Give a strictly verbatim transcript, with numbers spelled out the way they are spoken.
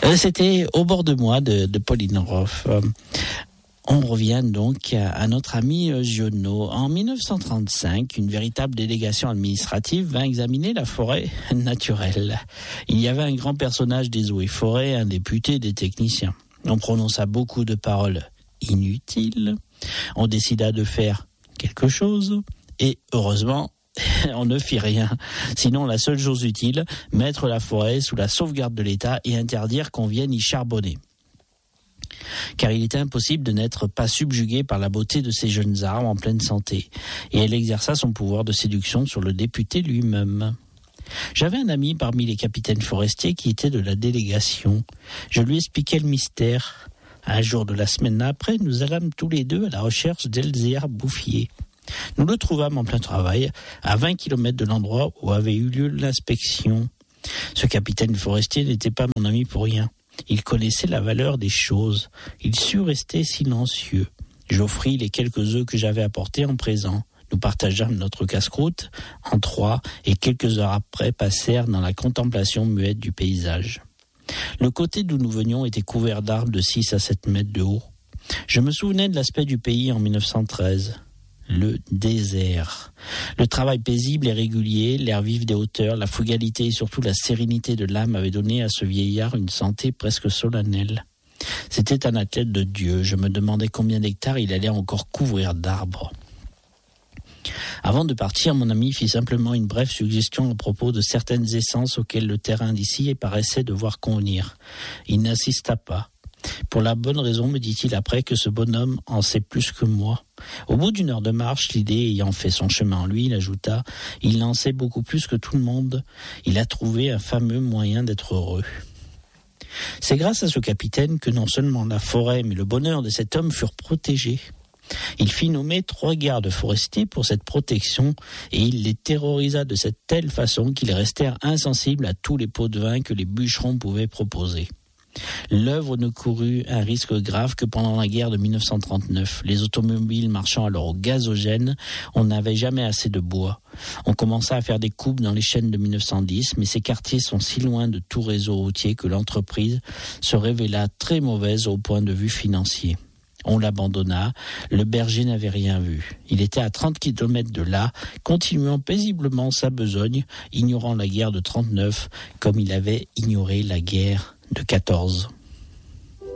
C'était Au bord de moi de, de Pauline Roth. On revient donc à notre ami Giono. En dix-neuf cent trente-cinq, une véritable délégation administrative vint examiner la forêt naturelle. Il y avait un grand personnage des eaux et forêts, un député, des techniciens. On prononça beaucoup de paroles inutiles. On décida de faire quelque chose et heureusement, on ne fit rien. Sinon, la seule chose utile, mettre la forêt sous la sauvegarde de l'État et interdire qu'on vienne y charbonner. Car il était impossible de n'être pas subjugué par la beauté de ces jeunes arbres en pleine santé. Et elle exerça son pouvoir de séduction sur le député lui-même. J'avais un ami parmi les capitaines forestiers qui était de la délégation. Je lui expliquai le mystère. Un jour de la semaine après, nous allâmes tous les deux à la recherche d'Elzéar Bouffier. Nous le trouvâmes en plein travail, à vingt kilomètres de l'endroit où avait eu lieu l'inspection. Ce capitaine forestier n'était pas mon ami pour rien. Il connaissait la valeur des choses. Il sut rester silencieux. J'offris les quelques œufs que j'avais apportés en présent. Nous partageâmes notre casse-croûte en trois et quelques heures après passèrent dans la contemplation muette du paysage. Le côté d'où nous venions était couvert d'arbres de six à sept mètres de haut. Je me souvenais de l'aspect du pays en dix-neuf cent treize. Le désert. Le travail paisible et régulier, l'air vif des hauteurs, la frugalité et surtout la sérénité de l'âme avaient donné à ce vieillard une santé presque solennelle. C'était un athlète de Dieu. Je me demandais combien d'hectares il allait encore couvrir d'arbres. Avant de partir, mon ami fit simplement une brève suggestion à propos de certaines essences auxquelles le terrain d'ici paraissait devoir convenir. Il n'insista pas. Pour la bonne raison, me dit-il après, que ce bonhomme en sait plus que moi. Au bout d'une heure de marche, l'idée ayant fait son chemin en lui, il ajouta « Il en sait beaucoup plus que tout le monde. Il a trouvé un fameux moyen d'être heureux. » C'est grâce à ce capitaine que non seulement la forêt, mais le bonheur de cet homme furent protégés. Il fit nommer trois gardes forestiers pour cette protection et il les terrorisa de cette telle façon qu'ils restèrent insensibles à tous les pots de vin que les bûcherons pouvaient proposer. L'œuvre ne courut un risque grave que pendant la guerre de dix-neuf cent trente-neuf. Les automobiles marchant alors au gazogène, on n'avait jamais assez de bois. On commença à faire des coupes dans les chênes de dix-neuf cent dix, mais ces quartiers sont si loin de tout réseau routier que l'entreprise se révéla très mauvaise au point de vue financier. On l'abandonna, le berger n'avait rien vu. Il était à trente kilomètres de là, continuant paisiblement sa besogne, ignorant la guerre de trente-neuf comme il avait ignoré la guerre de quatorze.